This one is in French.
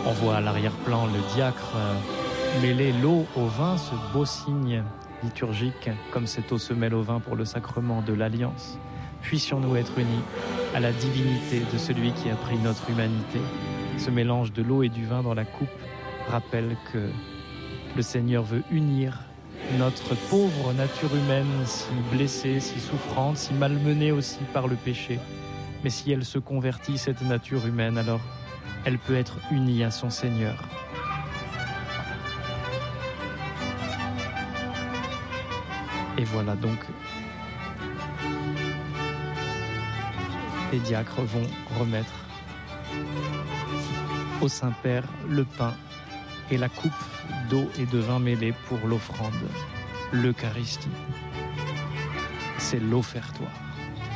On voit à l'arrière-plan le diacre mêler l'eau au vin, ce beau signe liturgique, comme cette eau se mêle au vin pour le sacrement de l'Alliance. Puissions-nous être unis à la divinité de celui qui a pris notre humanité. Ce mélange de l'eau et du vin dans la coupe rappelle que le Seigneur veut unir notre pauvre nature humaine, si blessée, si souffrante, si malmenée aussi par le péché. Mais si elle se convertit, cette nature humaine, alors elle peut être unie à son Seigneur. Et voilà donc, les diacres vont remettre au Saint-Père le pain et la coupe d'eau et de vin mêlés pour l'offrande, l'Eucharistie. C'est l'offertoire.